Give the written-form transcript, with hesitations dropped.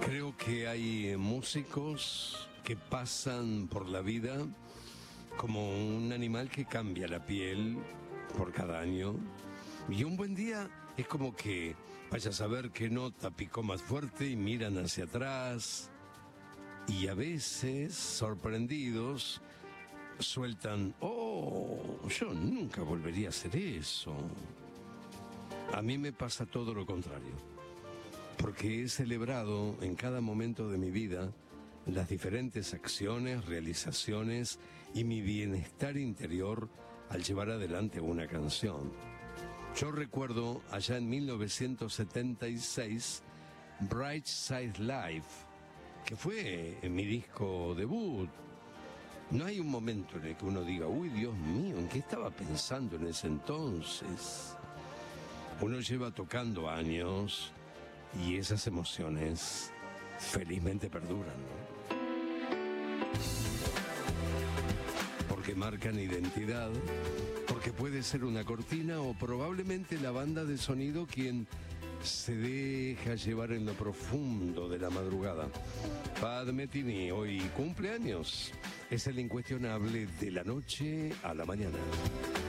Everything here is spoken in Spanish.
Creo que hay músicos que pasan por la vida como un animal que cambia la piel por cada año. Y un buen día es como que vaya a saber qué nota picó más fuerte y miran hacia atrás. Y a veces, sorprendidos, sueltan: "Oh, yo nunca volvería a hacer eso". A mí me pasa todo lo contrario, porque he celebrado en cada momento de mi vida las diferentes acciones, realizaciones y mi bienestar interior al llevar adelante una canción. Yo recuerdo allá en 1976 Bright Side Life, que fue mi disco debut. No hay un momento en el que uno diga: uy, Dios mío, ¿en qué estaba pensando en ese entonces? Uno lleva tocando años y esas emociones felizmente perduran, ¿no? Porque marcan identidad, porque puede ser una cortina o probablemente la banda de sonido quien se deja llevar en lo profundo de la madrugada. Pat Metheny hoy cumple años. Es el incuestionable de la noche a la mañana.